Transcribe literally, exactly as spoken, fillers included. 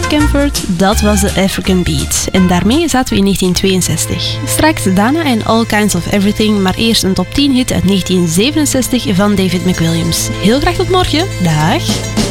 Camford, dat was de African Beat. En daarmee zaten we in negentien tweeënzestig. Straks Dana en All Kinds of Everything, maar eerst een top tien hit uit negentien zevenenzestig van David McWilliams. Heel graag tot morgen. Dag!